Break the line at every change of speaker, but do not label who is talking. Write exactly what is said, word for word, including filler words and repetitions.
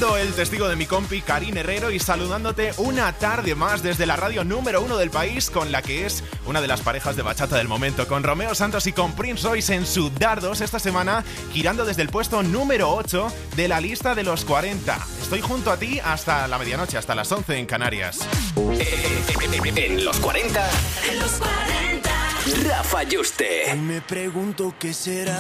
siendo el testigo de mi compi Karin Herrero y saludándote una tarde más desde la radio número uno del país, con la que es una de las parejas de bachata del momento, con Romeo Santos y con Prince Royce en su Dardos, esta semana girando desde el puesto número ocho de la lista de los cuarenta. Estoy junto a ti hasta la medianoche, hasta las once en Canarias.
En los cuarenta,
En los cuarenta,
Rafa Yuste.
Me pregunto qué será